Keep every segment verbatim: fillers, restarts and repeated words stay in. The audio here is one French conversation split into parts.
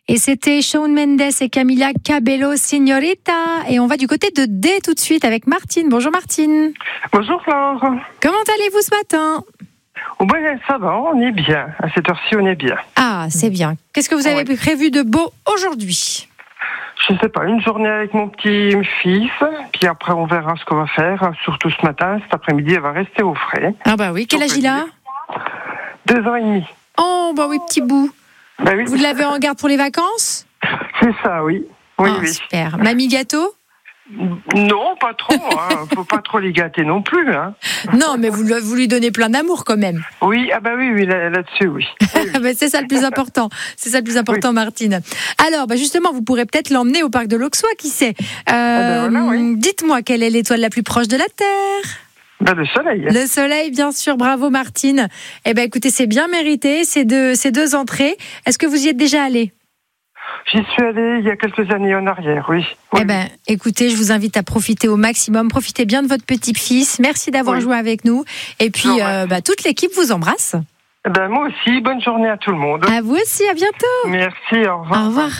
Et c'était Shawn Mendes et Camila Cabello, Signorita. Et on va du côté de D tout de suite avec Martine. Bonjour Martine. Bonjour Laure. Comment allez-vous ce matin ? Oh ben, ça va, on est bien. À cette heure-ci, on est bien. Ah, c'est bien. Qu'est-ce que vous avez Oui. prévu de beau aujourd'hui ? Je sais pas, une journée avec mon petit-fils, puis après on verra ce qu'on va faire. Surtout ce matin, cet après-midi, elle va rester au frais. Ah bah oui, quel âge il a ? Deux ans et demi. Oh bah oui, petit bout. Ben oui, Vous l'avez en garde pour les vacances ? c'est ça, oui. Oui, Ah, oui. super. Mamie gâteau ? Non, pas trop. Hein. Faut pas trop les gâter non plus. Hein. Non, mais vous, vous lui donnez plein d'amour quand même. Oui, ah bah oui, oui, là, là-dessus, oui. oui, oui. Ben, c'est ça le plus important. C'est ça le plus important, oui. Martine. Alors, bah justement, vous pourrez peut-être l'emmener au parc de l'Auxois, qui sait. Euh, Ah ben voilà, oui. Dites-moi, quelle est l'étoile la plus proche de la Terre ? Ben, le soleil. Le soleil, bien sûr. Bravo, Martine. Eh ben, écoutez, c'est bien mérité, ces deux, ces deux entrées. Est-ce que vous y êtes déjà allée ? J'y suis allée il y a quelques années en arrière, oui. oui. Eh ben, écoutez, je vous invite à profiter au maximum. Profitez bien de votre petit-fils. Merci d'avoir oui. joué avec nous. Et puis, euh, bah, toute l'équipe vous embrasse. Eh ben, moi aussi, bonne journée à tout le monde. À vous aussi, à bientôt. Merci, au revoir. Au revoir.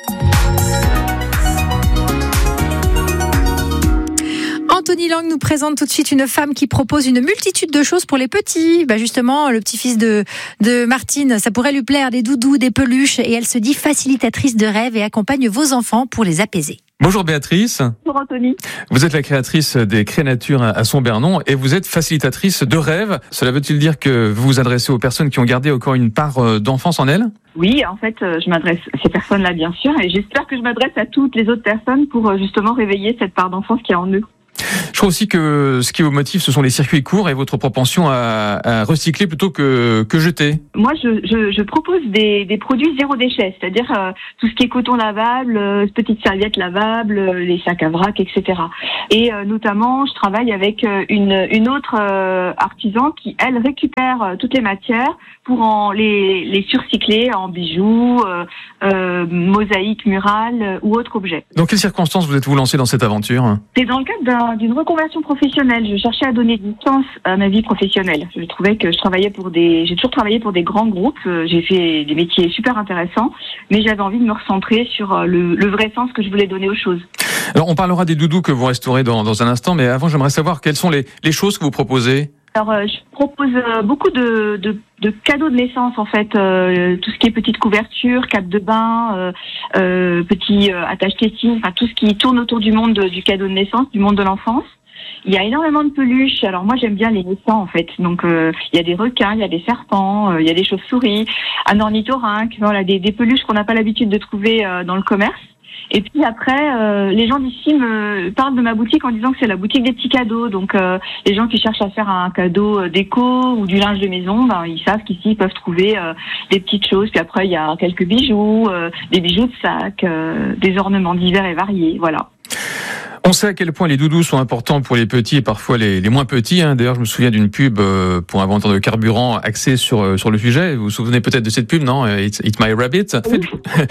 Anthony Lang nous présente tout de suite une femme qui propose une multitude de choses pour les petits. Bah justement, le petit-fils de, de Martine, ça pourrait lui plaire, des doudous, des peluches. Et elle se dit facilitatrice de rêves et accompagne vos enfants pour les apaiser. Bonjour Béatrice. Bonjour Anthony. Vous êtes la créatrice des Créatures à Sombernon et vous êtes facilitatrice de rêves. Cela veut-il dire que vous vous adressez aux personnes qui ont gardé encore une part d'enfance en elles ? Oui, en fait, je m'adresse à ces personnes-là, bien sûr, et j'espère que je m'adresse à toutes les autres personnes pour justement réveiller cette part d'enfance qui est en eux. Je crois aussi que ce qui vous motive, ce sont les circuits courts et votre propension à, à recycler plutôt que, que jeter. Moi, je, je, je propose des, des produits zéro déchet, c'est-à-dire euh, tout ce qui est coton lavable, euh, petites serviettes lavables, euh, les sacs à vrac, et cetera. Et euh, notamment, je travaille avec euh, une, une autre euh, artisan qui, elle, récupère euh, toutes les matières pour en les, les surcycler en bijoux, euh, euh, mosaïques murales euh, ou autres objets. Dans quelles circonstances vous êtes-vous lancé dans cette aventure ? C'est dans le cadre d'un, d'une reconversion professionnelle. Je cherchais à donner du sens à ma vie professionnelle. Je trouvais que je travaillais pour des, j'ai toujours travaillé pour des grands groupes. J'ai fait des métiers super intéressants, mais j'avais envie de me recentrer sur le, le vrai sens que je voulais donner aux choses. Alors, on parlera des doudous que vous restaurez dans, dans un instant, mais avant, j'aimerais savoir quelles sont les, les choses que vous proposez. Alors, euh, je propose euh, beaucoup de, de, de cadeaux de naissance, en fait, euh, tout ce qui est petite couverture, cape de bain, euh, euh, petit euh, attache-tétine, enfin tout ce qui tourne autour du monde de, du cadeau de naissance, du monde de l'enfance. Il y a énormément de peluches. Alors moi, j'aime bien les naissants, en fait. Donc, euh, il y a des requins, il y a des serpents, euh, il y a des chauves-souris, un ornithorynque, voilà, des, des peluches qu'on n'a pas l'habitude de trouver euh, dans le commerce. Et puis après, euh, les gens d'ici me parlent de ma boutique en disant que c'est la boutique des petits cadeaux. Donc, euh, les gens qui cherchent à faire un cadeau déco ou du linge de maison, ben, ils savent qu'ici, ils peuvent trouver euh, des petites choses. Puis après, il y a quelques bijoux, euh, des bijoux de sac, euh, des ornements divers et variés, voilà. On sait à quel point les doudous sont importants pour les petits et parfois les, les moins petits. Hein. D'ailleurs, je me souviens d'une pub euh, pour un vendeur de carburant axé sur, euh, sur le sujet. Vous vous souvenez peut-être de cette pub, non ? It's, It's My Rabbit. Oui.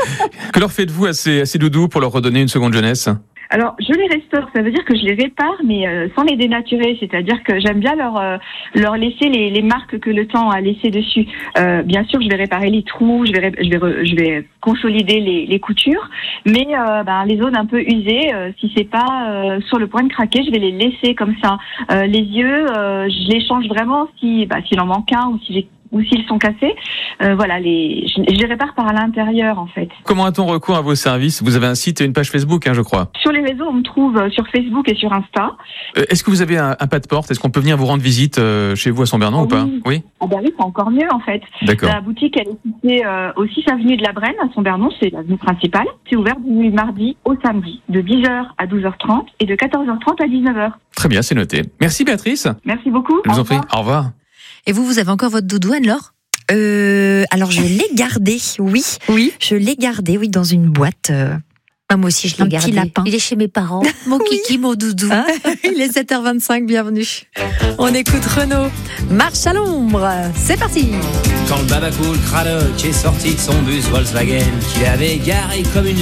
Que leur faites-vous à ces, à ces doudous pour leur redonner une seconde jeunesse ? Alors, je les restaure, ça veut dire que je les répare, mais euh, sans les dénaturer. C'est-à-dire que j'aime bien leur euh, leur laisser les, les marques que le temps a laissées dessus. Euh, bien sûr, je vais réparer les trous, je vais ré- je vais re- je vais consolider les, les coutures, mais euh, ben, les zones un peu usées, euh, si c'est pas euh, sur le point de craquer, je vais les laisser comme ça. Euh, les yeux, euh, je les change vraiment si bah, s'il en manque un ou si j'ai ou s'ils sont cassés, euh, voilà, les, je, je les répare par l'intérieur en fait. Comment a-t-on recours à vos services ? Vous avez un site et une page Facebook, hein, je crois. Sur les réseaux, on me trouve sur Facebook et sur Insta. Euh, est-ce que vous avez un, un pas de porte ? Est-ce qu'on peut venir vous rendre visite euh, chez vous à Sombernon Oh, ou pas ? oui. Oui. Ah ben oui, c'est encore mieux en fait. D'accord. La boutique, elle est située euh, au six avenue de la Brenne à Sombernon, c'est l'avenue principale. C'est ouvert du mardi au samedi, de dix heures à douze heures trente et de quatorze heures trente à dix-neuf heures. Très bien, c'est noté. Merci Béatrice. Merci beaucoup. Je vous Au en prie. revoir. Au revoir. Et vous, vous avez encore votre doudou, Anne-Laure ? Euh, alors je l'ai gardé, oui. Oui. Je l'ai gardé, oui, dans une boîte. Euh, Ah, moi aussi, je l'ai Un gardé. petit lapin. Il est chez mes parents. Mon kiki, mon doudou. Hein Il est sept heures vingt-cinq, bienvenue. On écoute Renaud. Marche à l'ombre. C'est parti. Quand le babacool Cradock est sorti de son bus Volkswagen, qu'il avait garé comme une